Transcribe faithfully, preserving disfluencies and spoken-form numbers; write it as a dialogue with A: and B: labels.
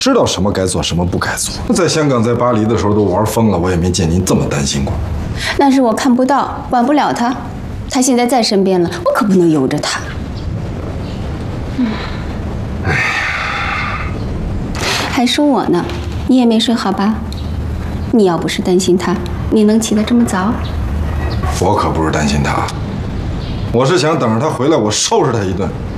A: 知道什么该做，什么不该做。在香港、在巴黎的时候都玩疯了，我也没见您这么担心过。
B: 那是我看不到，管不了他。他现在在身边了，我可不能由着他。嗯，哎呀，还说我呢，你也没睡好吧？你要不是担心他，你能起得这么早？
A: 我可不是担心他，我是想等着他回来，我收拾他一顿。